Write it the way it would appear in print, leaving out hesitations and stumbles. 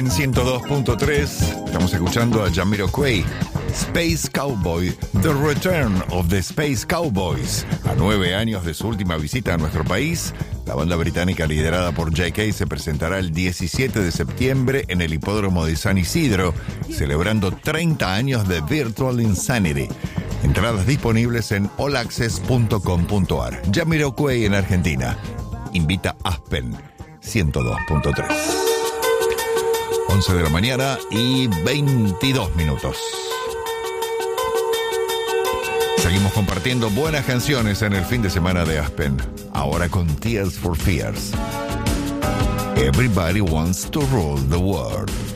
Aspen 102.3. Estamos escuchando a Jamiroquai, Space Cowboy, The Return of the Space Cowboys. A 9 años de su última visita a nuestro país, la banda británica liderada por J.K. se presentará el 17 de septiembre en el hipódromo de San Isidro, celebrando 30 años de Virtual Insanity. Entradas disponibles en allaccess.com.ar. Jamiroquai en Argentina. Invita Aspen 102.3. 11 de la mañana y 22 minutos. Seguimos compartiendo buenas canciones en el fin de semana de Aspen. Ahora con Tears for Fears. Everybody wants to rule the world.